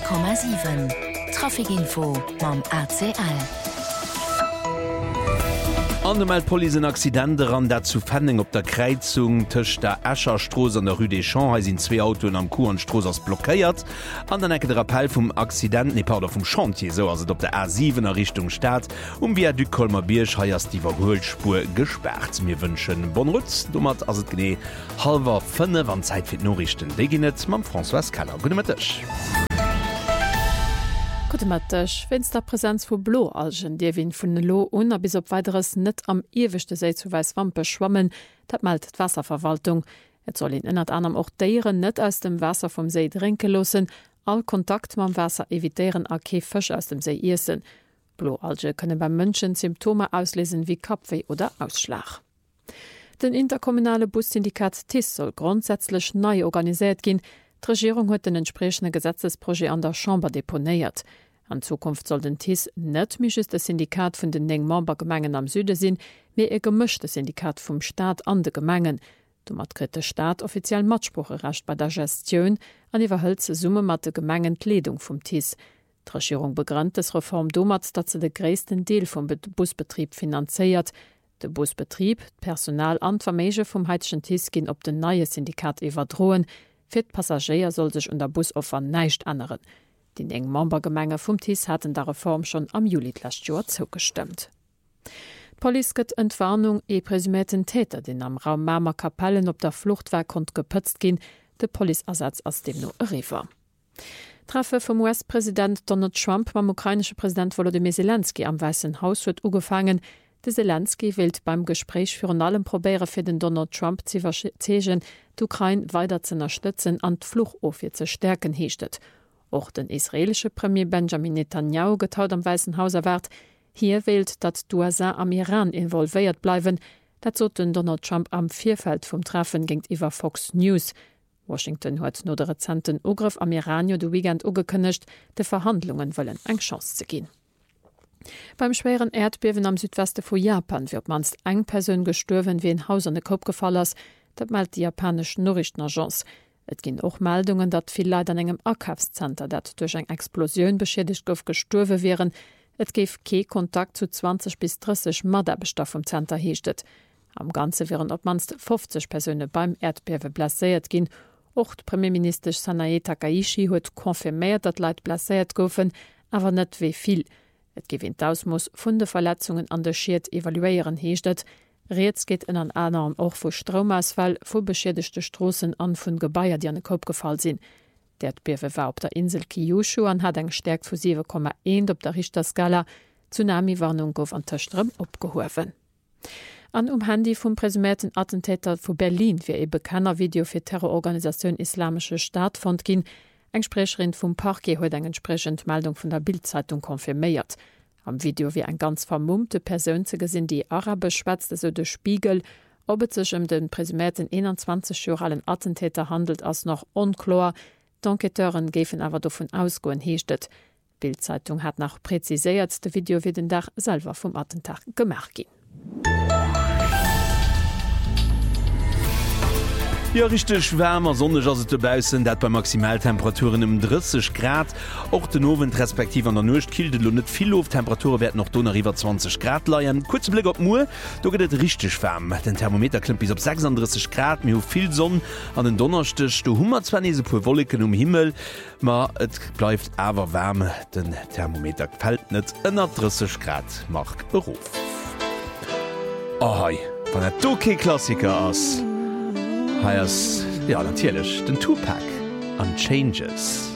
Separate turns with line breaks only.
100,7 Trafikinfo mam ACL.
Anmal Polisen Accidente an dat zu Fanning op der Kreizung tëcht der Äschertroos an der Rue des Champs sinn 2 Autoen am Kurentroos ass blockéiert. An den Ecke der Appell vum Accident Nepader vum Chantier so ass op der A7er Richtung staat, wie du Kolmer Biersch heiers die Verholspur gesperrt. Mir wünschen Bonrutz, dummert ass et gené halber 5 wann Zeit fir Norrichten deginet mam François Keller. Gutemëttech.
Gutemëttech, wenns der Präsenz vu Bloalgen, Dir wien vun den Lo un bis op weiteres net am irwechte See zu Weißwampe schwammen, dat meldt d'Wasserverwaltung. Et soll in ënnert anderem och Déieren net aus dem Wasser vom See drinke lossen, all Kontakt mam Wasser evitieren a ke Fëch aus dem See Issen. Bloalge kënne beim Mënschen Symptome auslesen wie Kapweh oder Ausschlag. Den interkommunale Bussyndikat TIS soll grundsätzlich neu organisiert gin. Die Regierung huet den entsprechende Gesetzesprojekt an der Chambre deponéiert. An Zukunft soll den TIS net miches das Syndikat vun den 9 Membergemengen am Süde sinn, mir e gemischtes Syndikat vum Staat an de Gemengen. Dummer krit der Staat offiziell Matsprucherecht bei der Gestion an iwwerhëlze Summe mat de Gemengen Kleidung vum TIS. Die Regierung begrennt es Reform domat, dat ze de gréessten Deel vum Busbetrieb finanzéiert. De Busbetrieb, Personal an Vermege vum heitschen TIS ginn op den neue Syndikat iwwerdroen. Für die Passagier soll sich unter Busoffer neicht ändern. Die 9 Membergemenge vom TIS hatten der Reform schon am Juli letztes Jahr zugestimmt. Die Polizei gibt Entwarnung präsumierten Täter, den am Raum Marmer Kapellen op der Flucht war konnte geputzt gehen, der Polizeiersatz aus dem nur River. Treffe vom US-Präsident Donald Trump beim ukrainischen Präsident Volodymyr Zelensky am Weißen Haus wird angefangen. De Zelensky will beim Gespräch für allem probieren für den Donald Trump zu verzeigen, die Ukraine weiter zu unterstützen an die Fluchtoffensive zu stärken hiechtet. Auch den israelische Premier Benjamin Netanyahu getaut am Weißen Haus erwart, hier wählt, dass die USA am Iran involviert bleiben. Das so den Donald Trump am Vierfeld vom Treffen gegenüber Fox News. Washington hat nur den rezenten Angriff am Iran du Weekend angekündigt, die Verhandlungen wollen eine Chance zu geben. Beim schweren Erdbeben am Südwesten von Japan wird manst eng Person gestorben wie ein Haus an den Kopf gefallen ist, das meldet die japanische Nachrichtenagence. Es gibt auch Meldungen, dass viele Leute an einem Einkaufscenter, das durch eine Explosion beschädigt ist, gestorben wären. Es gibt keinen Kontakt zu 20 bis 30 Mitarbeitern vom Center hiechtet. Am Ganzen wären ob manst 50 Personen beim Erdbeben blessiert gehen. Auch Premierminister Sanae Takaichi hat konfirmiert, dass Leute blessiert wurden, aber nicht wie viel. Et gewinnt Ausmus vun de Verletzungen an der Schied evaluieren heechtet. Reets geht in an anderem auch vu Stromausfall, vu beschädigte Strossen an vun Gebaier, die an den Kopf gefallen sind. Der Erdbeben war op der Insel Kyushu an hat eng Stärk vu 7,1 op der Richterskala. Tsunami-Warnung gouf an der Ström opgehoven. An Handy vum presumierten Attentäter vu Berlin wie e bekannter Video fir Terrororganisation Islamische Staat fand gin. Eng Sprecherin vum Parquet huet eng entsprechend Meldung vun der Bild-Zeitung konfirméiert. Am Video wie eng ganz vermummte Persoun ze gesinn, die Arabisch schwätzte so de Spiegel, ob et sech den presumierten 21-jährigen Attentäter handelt ass noch unklar. D'Enquêteuren géfen awer davon ausgoen heechtet. Bild-Zeitung hat nach präziséiert, de Video wie den Dach selber vom Attentat gemerk gin.
Ja, richtig wärmer sonnig as debausen, dat bei Maximaltemperaturen um 30 Grad. Auch den Owen respektiv an der Nucht kilde lo net viel Lufttemperatur werden noch donner über 20 Grad leiien. Kurze Blick op Mu, da geht het richtig warm. Den Thermometer klimmt bis op 36 Grad, mir viel Sonne an den Donnerstech, du hummer zwar nie so pur Wolken Himmel, ma et bleibt aber warm. Den Thermometer fällt net 30 Grad macht Beruf. Oh, von der Toki-Klassiker aus. Heiers, ja, natürlich, den Tupac an Changes.